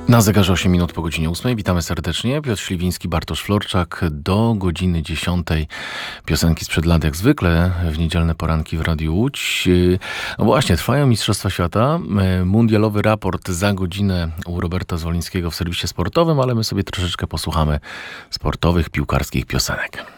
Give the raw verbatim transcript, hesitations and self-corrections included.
Na zegarze osiem minut po godzinie ósmej. Witamy serdecznie. Piotr Śliwiński, Bartosz Florczak. Do godziny dziesiątej piosenki sprzed lat, jak zwykle, w niedzielne poranki w Radiu Łódź. No właśnie, trwają Mistrzostwa Świata. Mundialowy raport za godzinę u Roberta Zwolińskiego w serwisie sportowym, ale my sobie troszeczkę posłuchamy sportowych, piłkarskich piosenek.